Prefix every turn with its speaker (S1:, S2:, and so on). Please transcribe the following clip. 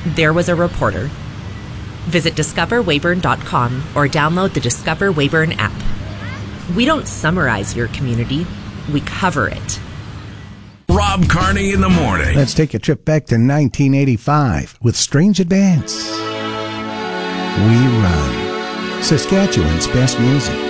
S1: there was a reporter. Visit discoverweyburn.com or download the Discover Weyburn app. We don't summarize your community, we cover it.
S2: Rob Carney in the morning.
S3: Let's take a trip back to 1985 with Strange Advance. We Run, Saskatchewan's best music.